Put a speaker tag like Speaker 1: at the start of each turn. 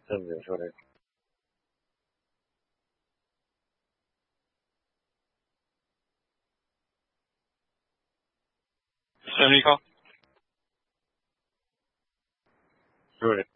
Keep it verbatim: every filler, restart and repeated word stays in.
Speaker 1: 真没说这个。胜利高。对。